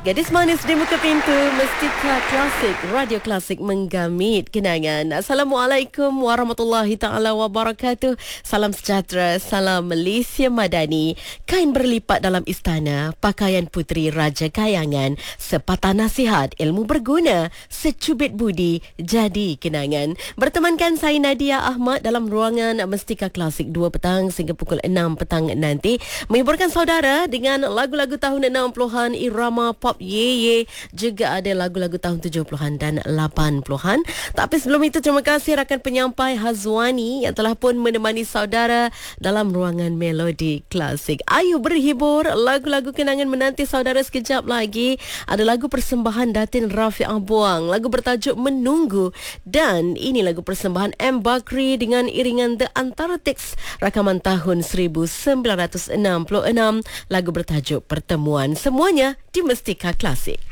Gadis manis di muka pintu, Mestika Klasik, Radio Klasik menggamit kenangan. Assalamualaikum warahmatullahi ta'ala wabarakatuh. Salam sejahtera, salam Malaysia Madani. Kain berlipat dalam istana, pakaian puteri Raja Kayangan, sepatah nasihat, ilmu berguna, secubit budi, jadi kenangan. Bertemankan saya Nadia Ahmad dalam ruangan Mestika Klasik 2 petang sehingga pukul 6 petang nanti. Menghiburkan saudara dengan lagu-lagu tahun 60-an, irama pop ye, juga ada lagu-lagu tahun 70-an dan 80-an. Tapi sebelum itu, terima kasih rakan penyampai Hazwani yang telah pun menemani saudara dalam ruangan Melodi Klasik. Ayo berhibur, lagu-lagu kenangan menanti saudara sekejap lagi. Ada lagu persembahan Datin Rafiq Buang, lagu bertajuk Menunggu, dan ini lagu persembahan M. Bakri dengan iringan The Antarctics, rakaman tahun 1966, lagu bertajuk Pertemuan. Semuanya di Mestika Klasik.